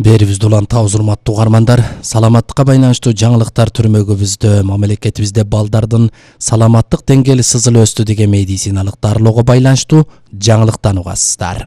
Берибизде улантабыз урматтуу угармандар. Саламаттыкка байланыштуу жаңылыктар түрмөгүбүздө мамлекетибизде балдардын саламаттык деңгээли сызылып өстү деген медициналык дарылоого байланыштуу жаңылыктан угасыздар.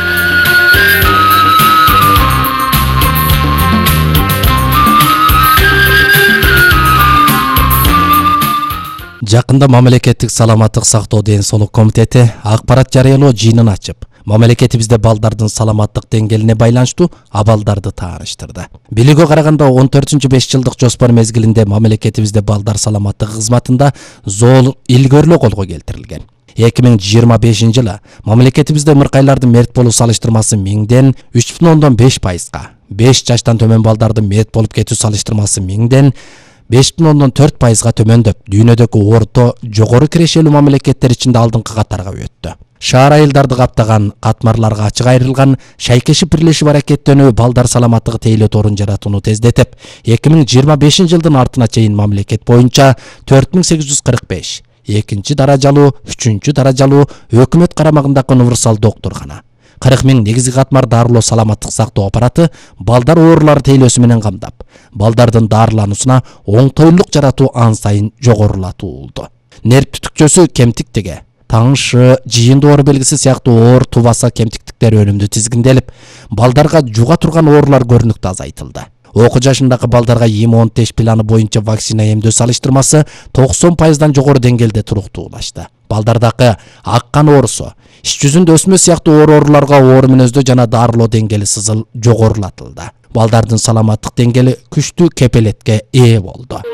Жакында мамлекеттик саламаттык сактоо ден соолук комитети акпарат жарыялоо жыйынын ачып, мамлекетибизде балдардын саламаттык деңгээлине байланыштуу абалдарды тааныштырды. Билүүгө караганда 14-5 жылдык жоспор мезгилинде мамлекетибизде балдар саламаттыгы кызматында зор илгөрлөө колго келтирилген. 2025-жылы мамлекетибизде ымыркайлардын мерт болуу салыштырмасы 1000ден 3,5%га, 5 жаштан төмөн балдардын мерт болуп кетүү салыштырмасы 1000ден 5,4%га төмөндөп, дүйнөдөгү орто жогору кирешелүү мамлекеттер ичинде алдыңкы катарга өттү. Шаар айылдарды каптаган, катмарларга ачык айрылган шайкешип бирлешип аракеттенүү балдар саламаттыгы тейлөө торун жаратууну тездетип, 2025 жылдын артына чейин мамлекет боюнча 4845 экинчи даражалуу, үчүнчү даражалуу өкмөт карамагындагы универсал доктуркана, 40 000 негизги катмар дарылоо саламаттык сактоо аппараты балдар оорулары тейлөөсү менен камдап, балдардын дарылануусуна оңтойлук жаратуу ан сайын жогорулатуулду. Нерв түтүкчөсү кемтиктиги, таңшы, жийин оору белгиси сыяктуу оор тубаса кемтиктиктер өнүмдү тизгинделип, балдарга жуга турган оорулар көрүнүктүү азайтылды. Окуу жашындагы балдарга иммун теш планы боюнча вакцина эмдөө салыштырмасы 90%дан жогору деңгээлде туруктуулашты. Балдардагы ак кан оорусу, ич жүзүндө өсмө сыяктуу ооруларга оор мүнөздө жана дарылоо деңгээли сызыл жогорулатылды. Балдардын саламаттык деңгээли күчтүү кепелетке ээ болду.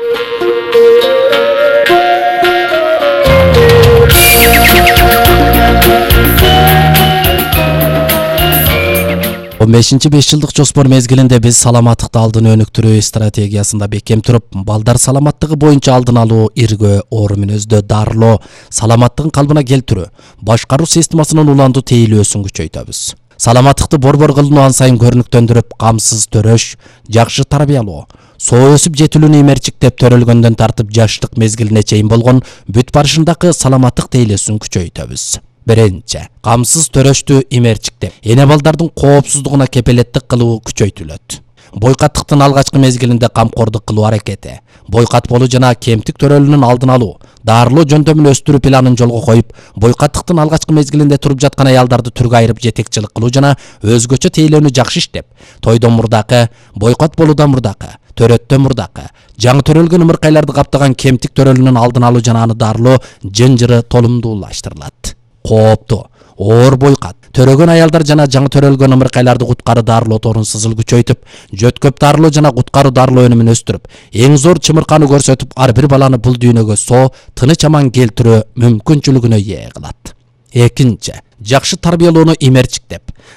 15-5 жылдык жоспор мезгилинде биз саламаттыкты алдын өнүктүрүү стратегиясында бекем туруп, балдар саламаттыгы боюнча алдын алуу, иргөө, оору мүнөздө дарылоо, саламаттыгын калыбына келтирүү, башкаруу системасынын уландуу тейлөөсүн күчөйтөбүз. Саламаттыкты борбор кылуу ан сайын көрүнүктөндүрүп, камсыз төрөш, жакшы тарбиялоо, соо өсүп жетилүүнү имерчиктеп төрөлгөндөн тартып жаштык мезгилине чейин болгон бүт барышындагы саламаттык тейлөөсүн күчөйтөбүз. Биринчи, камсыз төрөштү имерчиктеп, эне балдардын коопсуздугуна кепелеттик кылуу күчөйтүлөт. Бойкаттыктын алгачкы мезгилинде камкордук кылуу аракети, бойкат болуу жана кемтик төрөлүүнүн алдын алуу, дарылоо жөндөмүн өстүрүү планын жолго коюп, бойкаттыктын алгачкы мезгилинде туруп жаткан аялдарды түргө айырып жетекчилик кылуу жана өзгөчө тейлөөнү жакшы иштеп, тойдон мурдакы, бойкат болуудан мурдакы, төрөттөн мурдакы, жаңы төрөлгөн ымыркайларды каптаган кемтик төрөлүүнүн алдын алуу жана аны дарылоо жынжыры толумдуулаштырылат. Кооптуу, оор бойкат, төрөгөн аялдар жана жаңы төрөлгөн ымыркайларды куткаруу дарылоо торун сызыл күчөйтүп, жөткөп дарылоо жана куткаруу дарылоо өнүмүн өстүрүп, эң зор чымыркааны көрсөтүп, ар бир баланы бул дүйнөгө соо, тыныч аман келтирүү мүмкүнчүлүгүнө ээ кылат. Экинчи, жакшы тарбиялоону имерчиктеп,